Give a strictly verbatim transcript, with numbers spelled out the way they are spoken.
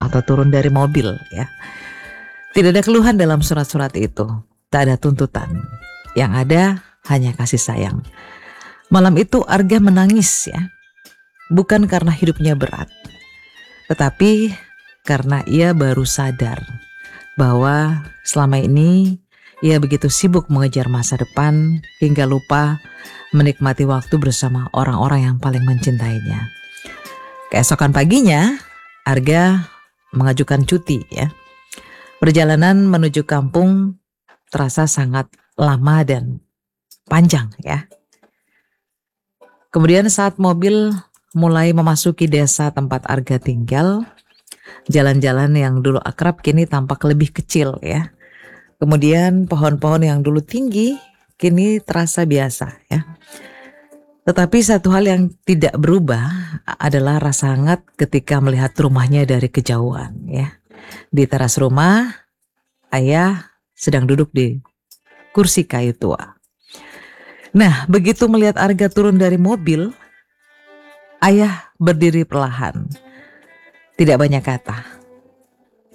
atau turun dari mobil ya. Tidak ada keluhan dalam surat-surat itu, tak ada tuntutan. Yang ada hanya kasih sayang. Malam itu Arga menangis ya, bukan karena hidupnya berat, tetapi karena ia baru sadar bahwa selama ini ia begitu sibuk mengejar masa depan hingga lupa menikmati waktu bersama orang-orang yang paling mencintainya. Keesokan paginya, Arga mengajukan cuti ya. Perjalanan menuju kampung terasa sangat lama dan panjang ya. Kemudian saat mobil mulai memasuki desa tempat Arga tinggal, jalan-jalan yang dulu akrab kini tampak lebih kecil ya. Kemudian pohon-pohon yang dulu tinggi kini terasa biasa ya. Tetapi satu hal yang tidak berubah adalah rasa hangat ketika melihat rumahnya dari kejauhan ya. Di teras rumah, ayah sedang duduk di kursi kayu tua. Nah, begitu melihat Arga turun dari mobil, ayah berdiri perlahan. Tidak banyak kata,